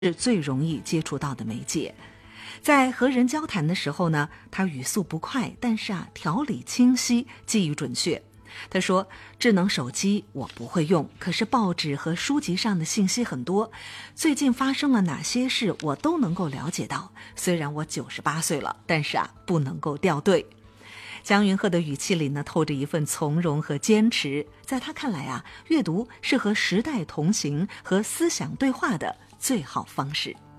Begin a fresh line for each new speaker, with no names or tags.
是最容易接触到的媒介。在和人交谈的时候呢，他语速不快，但是条理清晰，记忆准确。他说，智能手机我不会用，可是报纸和书籍上的信息很多，最近发生了哪些事我都能够了解到。虽然我98岁了，但是不能够掉队。姜云鹤的语气里呢，透着一份从容和坚持。在他看来阅读是和时代同行和思想对话的最好方式。